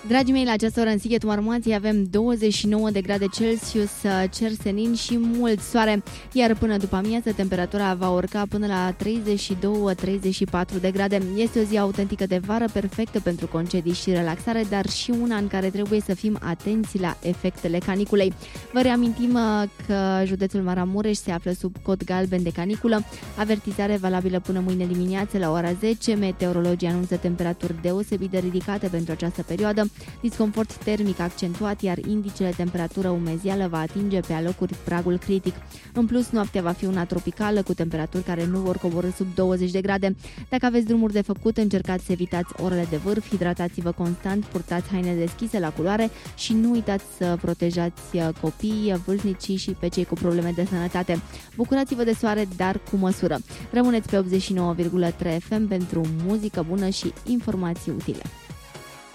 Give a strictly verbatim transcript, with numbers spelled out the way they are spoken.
Dragii mei, la această oră în Sighetul Marmației avem douăzeci și nouă de grade Celsius, cer senin și mult soare, iar până după amiază temperatura va urca până la treizeci și doi treizeci și patru de grade. Este o zi autentică de vară, perfectă pentru concedii și relaxare, dar și una în care trebuie să fim atenți la efectele caniculei. Vă reamintim că județul Maramureș se află sub cod galben de caniculă, avertizare valabilă până mâine dimineață la ora zece. Meteorologii anunță temperaturi deosebit de ridicate pentru această perioadă, disconfort termic accentuat, iar indicele temperatură umezială va atinge pe alocuri pragul critic. În plus, noaptea va fi una tropicală cu temperaturi care nu vor coborî sub douăzeci de grade. Dacă aveți drumuri de făcut, încercați să evitați orele de vârf, hidratați-vă constant, purtați haine deschise la culoare și nu uitați să protejați copiii, vârstnicii și pe cei cu probleme de sănătate. Bucurați-vă de soare, dar cu măsură. Rămâneți pe optzeci și nouă virgulă trei F M pentru muzică bună și informații utile.